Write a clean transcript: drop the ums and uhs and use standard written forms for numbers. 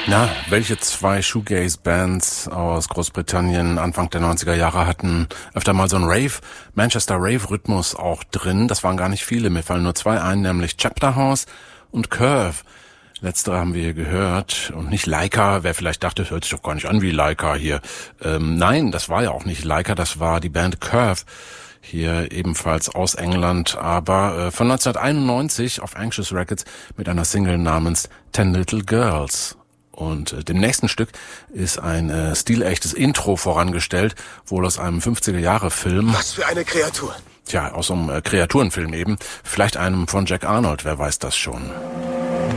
Na, welche zwei Shoegaze-Bands aus Großbritannien Anfang der 90er Jahre hatten öfter mal so einen Manchester Rave-Rhythmus auch drin? Das waren gar nicht viele, mir fallen nur zwei ein, nämlich Chapter House und Curve. Letztere haben wir hier gehört und nicht Laika. Wer vielleicht dachte, hört sich doch gar nicht an wie Laika hier. Nein, das war ja auch nicht Laika, das war die Band Curve. Hier ebenfalls aus England, aber von 1991 auf Anxious Records mit einer Single namens 10 Little Girls. Und dem nächsten Stück ist ein stilechtes Intro vorangestellt, wohl aus einem 50er-Jahre-Film. Was für eine Kreatur! Tja, aus so einem Kreaturenfilm eben. Vielleicht einem von Jack Arnold, wer weiß das schon.